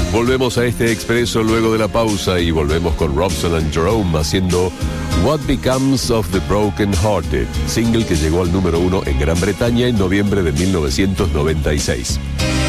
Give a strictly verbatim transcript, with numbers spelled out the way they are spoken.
Volvemos a este expreso luego de la pausa y volvemos con Robson and Jerome haciendo What Becomes of the Broken Hearted, single que llegó al número uno en Gran Bretaña en noviembre de mil novecientos noventa y seis.